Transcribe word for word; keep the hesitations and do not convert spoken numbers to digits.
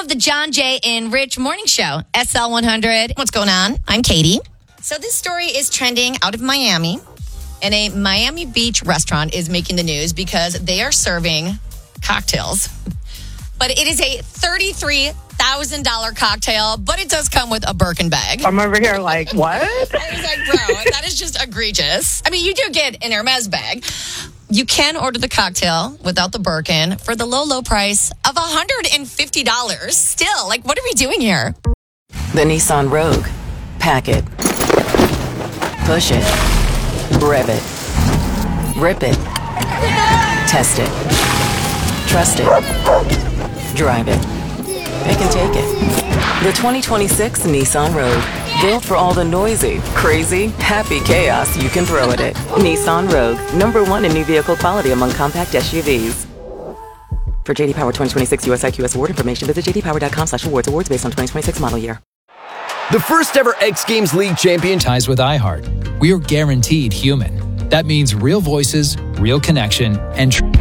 of the John Jay and Rich Morning Show, S L one hundred. What's going on? I'm Katie. So this story is trending out of Miami, and a Miami Beach restaurant is making the news because they are serving cocktails. But it is a thirty-three thousand dollars cocktail, but it does come with a Birkin bag. I'm over here like, what? I was like, bro, that is just egregious. I mean, you do get an Hermes bag. You can order the cocktail without the Birkin for the low, low price of one hundred fifty dollars. Still, like, what are we doing here? The Nissan Rogue. Pack it. Push it. Rev it. Rip it. Test it. Trust it. Drive it. Pick and take it. The twenty twenty-six Nissan Rogue. Built for all the noisy, crazy, happy chaos you can throw at it. Nissan Rogue. Number one in new vehicle quality among compact S U Vs. For J D Power twenty twenty-six U S I Q S award information, visit j d power dot com slash awards. Awards based on twenty twenty-six model year. The first ever X Games League champion ties with iHeart. We are guaranteed human. That means real voices, real connection, and... Tr-